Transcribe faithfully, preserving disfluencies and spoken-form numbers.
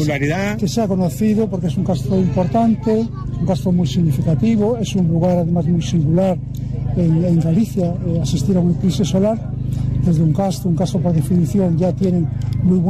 singularidad. Que se ha conocido porque es un castro importante, un castro muy significativo, es un lugar además muy singular en, en Galicia, eh, asistir a un eclipse solar desde un castro, un castro por definición ya tienen muy buen